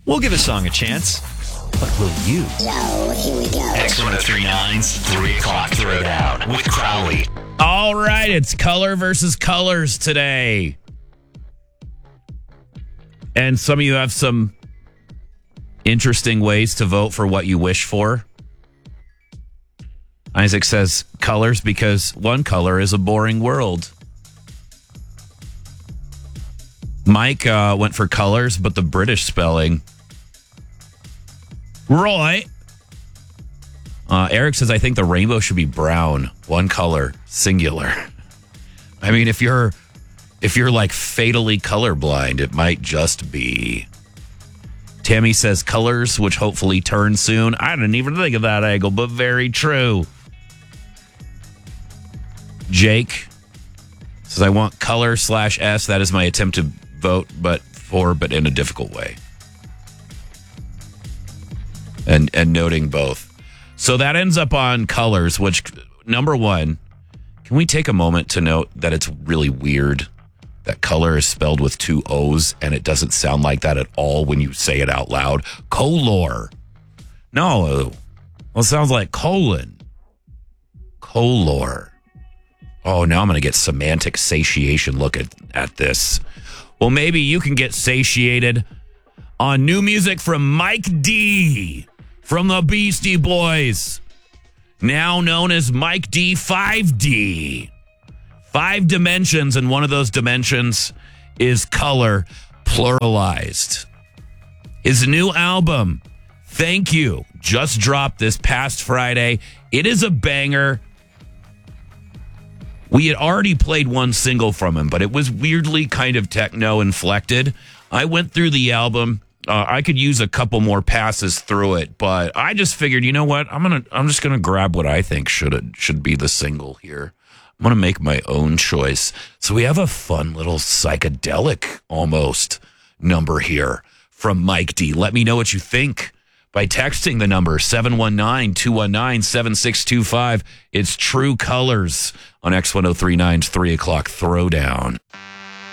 We'll give a song a chance. But will you? So, here we go. X1039's 3 o'clock throwdown with Crowley. All right, it's color versus colors today. And some of you have some interesting ways to vote for what you wish for. Isaac says colors because one color is a boring world. Mike went for colors, but the British spelling. Roy. Eric says, I think the rainbow should be brown. One color, singular. I mean, if you're like fatally colorblind, it might just be. Tammy says colors, which hopefully turn soon. I didn't even think of that angle, but very true. Jake says, I want color/S. That is my attempt to vote, but in a difficult way. And noting both. So that ends up on colors, which, number one, can we take a moment to note that it's really weird that color is spelled with 2 O's and it doesn't sound like that at all when you say it out loud? Color. No. Well, it sounds like colon. Color. Oh, now I'm going to get semantic satiation look at this. Well, maybe you can get satiated on new music from Mike D from the Beastie Boys, now known as Mike D 5D. 5 dimensions, and one of those dimensions is color pluralized. His new album, Thank You, just dropped this past Friday. It is a banger. We had already played one single from him, but it was weirdly kind of techno inflected. I went through the album. I could use a couple more passes through it, but I just figured, you know what? I'm just gonna grab what I think should be the single here. I'm gonna make my own choice. So we have a fun little psychedelic almost number here from Mike D. Let me know what you think by texting the number 719-219-7625. It's True Colors on X1039's 3 o'clock throwdown.